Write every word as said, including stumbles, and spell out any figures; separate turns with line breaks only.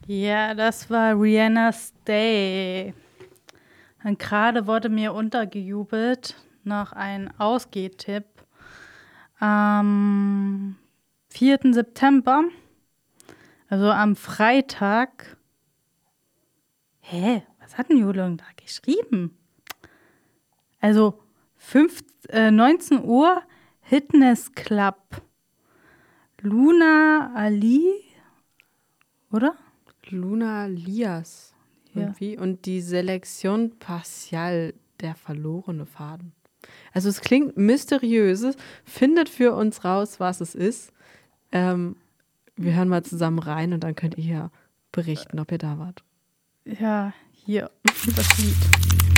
Ja, das war Rihanna's Day. Und gerade wurde mir untergejubelt noch ein Ausgehtipp. Am vierten September, also am Freitag. Hä? Was hat denn Julung da geschrieben? Also fünf, äh, neunzehn Uhr Fitness Club. Luna Ali, oder?
Luna Lias.
Ja.
Irgendwie. Und die Selektion Partial, der verlorene Faden. Also es klingt mysteriös, findet für uns raus, was es ist. Ähm, wir hören mal zusammen rein und dann könnt ihr berichten, ob ihr da wart.
Ja, hier, das Lied.